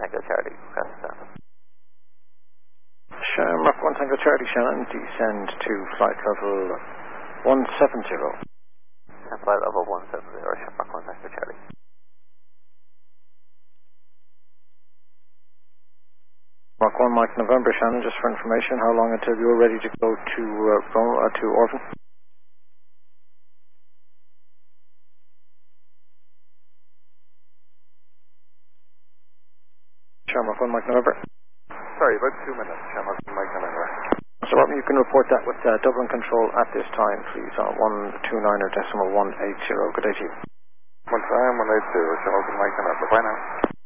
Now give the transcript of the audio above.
Tango Charlie, request standard. Shamrock 1 Tango Charlie, Shannon, descend to flight level 170. And flight level 170, Shamrock 1 Tango Charlie. Mark 1 Mike November, Shannon, just for information, how long until you're ready to go to Orphan? Shamrock 1 Mike November. Sorry, about 2 minutes, Shamrock 1 Mike November. So Robin, you can report that with Dublin Control at this time, please, on 129.180. Good day to you. 129.180, Shamrock 1 Mike November. Bye now.